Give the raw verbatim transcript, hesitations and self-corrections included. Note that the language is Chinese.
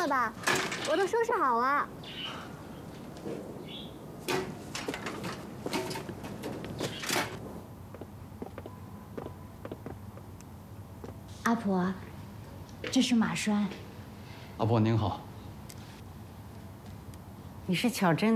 了吧？我都收拾好了。 阿婆，这是马栓。 阿婆您好。 你是巧珍